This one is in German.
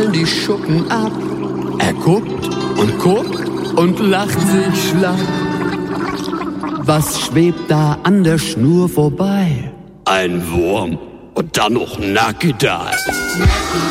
fallen die Schuppen ab. Er guckt und lacht sich schlapp. Was schwebt da an der Schnur vorbei? Ein Wurm und dann noch Nackedei.